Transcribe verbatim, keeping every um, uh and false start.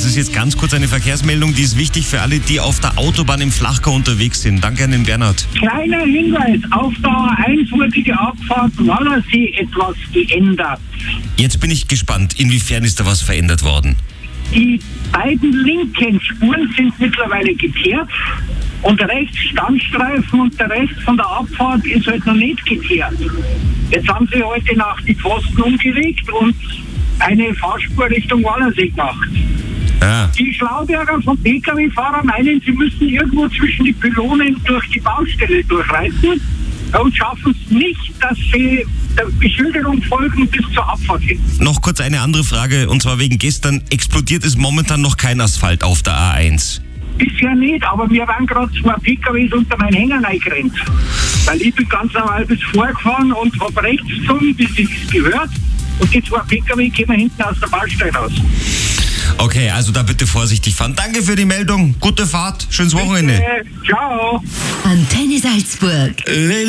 Das ist jetzt ganz kurz eine Verkehrsmeldung, die ist wichtig für alle, die auf der Autobahn im Flachgau unterwegs sind. Danke an den Bernhard. Kleiner Hinweis, auf der A eins wurde die Abfahrt Wallersee etwas geändert. Jetzt bin ich gespannt, inwiefern ist da was verändert worden? Die beiden linken Spuren sind mittlerweile geteert und rechts Standstreifen und der Rest von der Abfahrt ist halt noch nicht geteert. Jetzt haben sie heute Nacht die Pfosten umgelegt und eine Fahrspur Richtung Wallersee gemacht. Ah. Die Schlauberger vom P K W-Fahrer meinen, sie müssen irgendwo zwischen die Pylonen durch die Baustelle durchreiten und schaffen es nicht, dass sie der Beschilderung folgen bis zur Abfahrt hin. Noch kurz eine andere Frage, und zwar wegen gestern. Explodiert ist momentan noch kein Asphalt auf der A eins. Bisher nicht, aber wir waren gerade zwei P K Ws unter meinen Hänger reingrenzt. Weil ich bin ganz normal bis vorgefahren und habe rechts gezogen, bis ich es gehört. Und die zwei P K W kommen hinten aus der Baustelle raus. Okay, also da bitte vorsichtig fahren. Danke für die Meldung. Gute Fahrt. Schönes Wochenende. Bitte. Ciao. Antenne Salzburg.